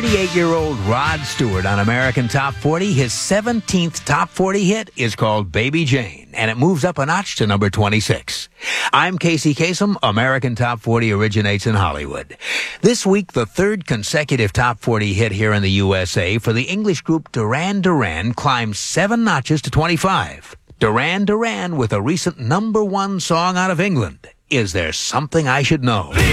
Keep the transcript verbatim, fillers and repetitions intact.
thirty-eight-year-old Rod Stewart on American Top forty. His seventeenth Top forty hit is called Baby Jane, and it moves up a notch to number twenty-six. I'm Casey Kasem. American Top forty originates in Hollywood. This week, the third consecutive Top forty hit here in the U S A for the English group Duran Duran climbs seven notches to twenty-five. Duran Duran with a recent number one song out of England, Is There Something I Should Know?